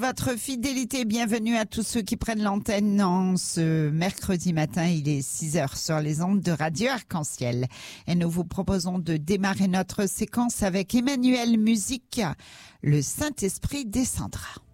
Votre fidélité, bienvenue à tous ceux qui prennent l'antenne en ce mercredi matin. Il est 6h sur les ondes de Radio Arc-en-Ciel. Et nous vous proposons de démarrer notre séquence avec Emmanuel Musique. Le Saint-Esprit descendra.